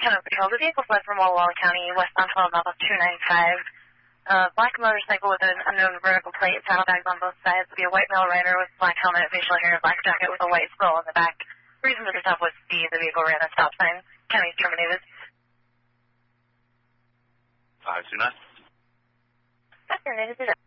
Kennewick Patrol. The vehicle fled from Walla Walla County, westbound 12 off of 295. Black motorcycle with an unknown vertical plate, saddlebags on both sides. Would be a white male rider with black helmet, facial hair, black jacket with a white skull in the back. Reason for the stop was speed. The vehicle ran a stop sign. County's terminated. 529. Terminated.